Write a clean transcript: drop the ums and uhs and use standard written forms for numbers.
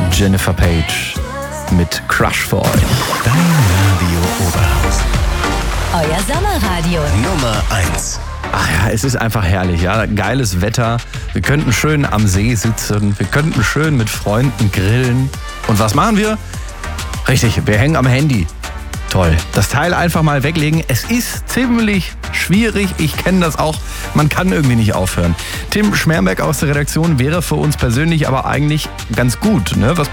Jennifer Page mit Crush für euch. Dein Radio Oberhausen. Euer Sommerradio. Nummer 1. Ach ja, es ist einfach herrlich, ja. Geiles Wetter. Wir könnten schön am See sitzen. Wir könnten schön mit Freunden grillen. Und was machen wir? Richtig, wir hängen am Handy. Toll. Das Teil einfach mal weglegen. Es ist ziemlich schwierig. Ich kenne das auch. Man kann irgendwie nicht aufhören. Tim Schmerberg aus der Redaktion wäre für uns persönlich aber eigentlich ganz gut. Ne? Was